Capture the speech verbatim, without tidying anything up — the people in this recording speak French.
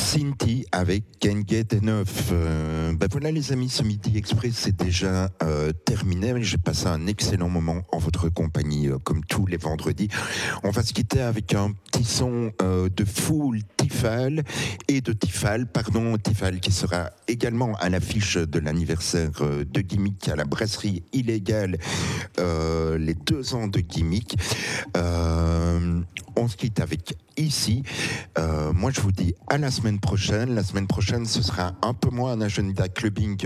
Cinti avec Can't Get Enough. Euh, ben voilà les amis, ce Midi Express c'est déjà euh, terminé. J'ai passé un excellent moment en votre compagnie euh, comme tous les vendredis. On va se quitter avec un petit son euh, de Fool Tifal et de Tifal, pardon, Tifal qui sera également à l'affiche de l'anniversaire euh, de Gimmick à la brasserie illégale, euh, les deux ans de Gimmick. Euh, on se quitte avec Ici. Euh, moi, je vous dis à la semaine prochaine. La semaine prochaine, ce sera un peu moins un agenda clubbing